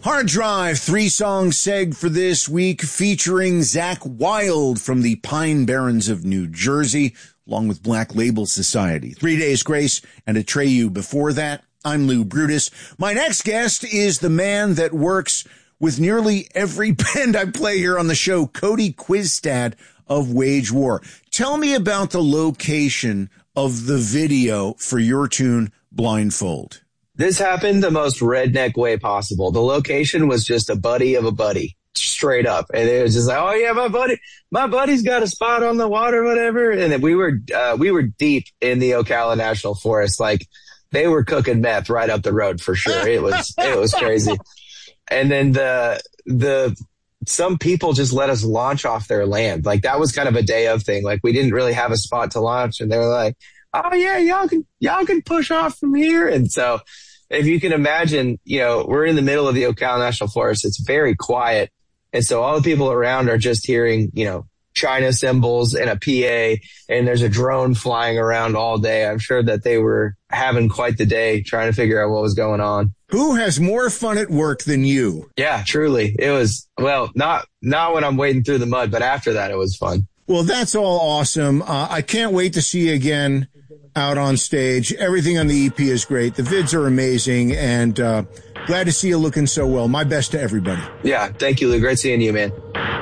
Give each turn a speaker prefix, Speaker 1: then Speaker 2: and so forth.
Speaker 1: Hard Drive, 3-song seg for this week featuring Zakk Wylde from the Pine Barrens of New Jersey, along with Black Label Society. 3 Days Grace and Atreyu before that. I'm Lou Brutus. My next guest is the man that works with nearly every band I play here on the show, Cody Quistad of Wage War. Tell me about the location of the video for your tune, Blindfold.
Speaker 2: This happened the most redneck way possible. The location was just a buddy of a buddy, straight up. And it was just like, oh yeah, my buddy's got a spot on the water, whatever. And we were deep in the Ocala National Forest. Like they were cooking meth right up the road for sure. It was crazy. And then some people just let us launch off their land. Like that was kind of a day of thing. Like we didn't really have a spot to launch and they were like, oh yeah, y'all can push off from here. And so if you can imagine, we're in the middle of the Ocala National Forest. It's very quiet. And so all the people around are just hearing, China cymbals and a PA, and there's a drone flying around all day. I'm sure that they were having quite the day trying to figure out what was going on.
Speaker 1: Who has more fun at work than you?
Speaker 2: Yeah, truly. It was, well, not when I'm wading through the mud, but after that, it was fun.
Speaker 1: Well, that's all awesome. I can't wait to see you again out on stage. Everything on the EP is great. The vids are amazing, and glad to see you looking so well. My best to everybody.
Speaker 2: Yeah, thank you, Lou. Great seeing you, man.